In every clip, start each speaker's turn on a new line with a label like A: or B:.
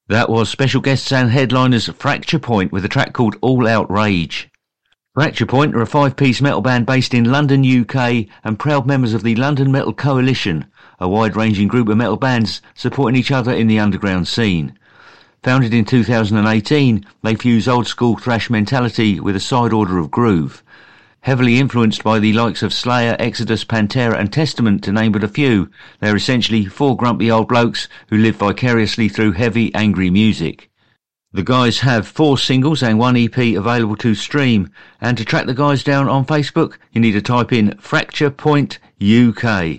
A: That was special guests and headliners Fracture Point with a track called All Out Rage. Fracture Point are a 5-piece metal band based in London, UK, and proud members of the London Metal Coalition, a wide-ranging group of metal bands supporting each other in the underground scene. Founded in 2018, they fuse old-school thrash mentality with a side order of groove. Heavily influenced by the likes of Slayer, Exodus, Pantera and Testament, to name but a few, they're essentially 4 grumpy old blokes who live vicariously through heavy, angry music. The guys have 4 singles and 1 EP available to stream, and to track the guys down on Facebook, you need to type in Fracture Point UK.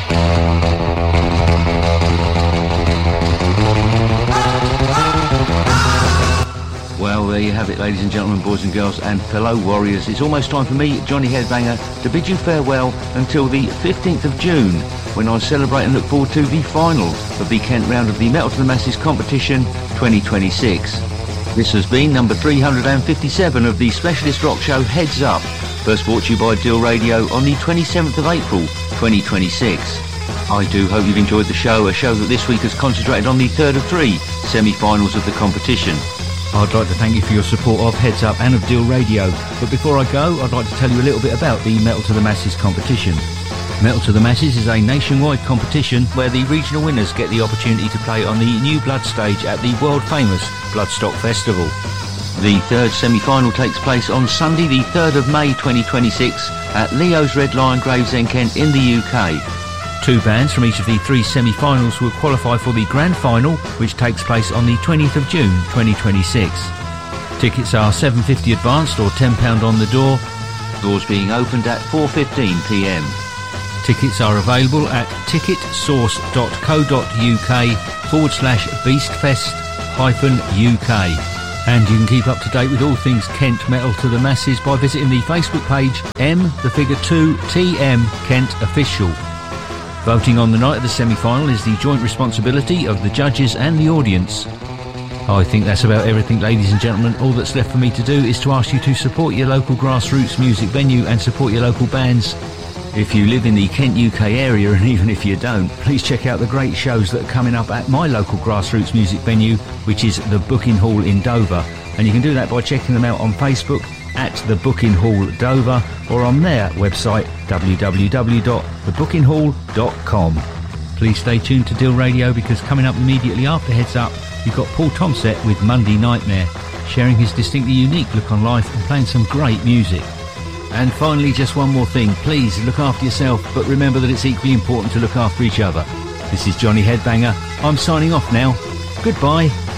A: Well, there you have it, ladies and gentlemen, boys and girls, and fellow warriors. It's almost time for me, Johnny Headbanger, to bid you farewell until the 15th of June, when I celebrate and look forward to the final of the Kent round of the Metal to the Masses competition 2026. This has been number 357 of the specialist rock show Heads Up, first brought to you by Dill Radio on the 27th of April 2026. I do hope you've enjoyed the show, a show that this week has concentrated on the third of 3 semi-finals of the competition. I'd like to thank you for your support of Heads Up and of Dill Radio, but before I go, I'd like to tell you a little bit about the Metal to the Masses competition. Metal to the Masses is a nationwide competition where the regional winners get the opportunity to play on the New Blood stage at the world-famous Bloodstock Festival. The third semi-final takes place on Sunday the 3rd of May 2026 at Leo's Red Lion Gravesend, Kent in the UK. 2 bands from each of the 3 semi-finals will qualify for the grand final, which takes place on the 20th of June 2026. Tickets are £7.50 advanced or £10 on the door, doors being opened at 4:15pm. Tickets are available at ticketsource.co.uk/beastfest-UK. And you can keep up to date with all things Kent Metal to the Masses by visiting the Facebook page M2TM Kent Official. Voting on the night of the semi-final is the joint responsibility of the judges and the audience. I think that's about everything, ladies and gentlemen. All that's left for me to do is to ask you to support your local grassroots music venue and support your local bands. If you live in the Kent UK area, and even if you don't, please check out the great shows that are coming up at my local grassroots music venue, which is the Booking Hall in Dover. And you can do that by checking them out on Facebook at the Booking Hall Dover, or on their website www.thebookinghall.com. Please stay tuned to Dill Radio, because coming up immediately after Heads Up, you've got Paul Tomset with Monday Nightmare, sharing his distinctly unique look on life and playing some great music. And finally, just one more thing, please look after yourself, but remember that it's equally important to look after each other. This is Johnny Headbanger. I'm signing off now. Goodbye.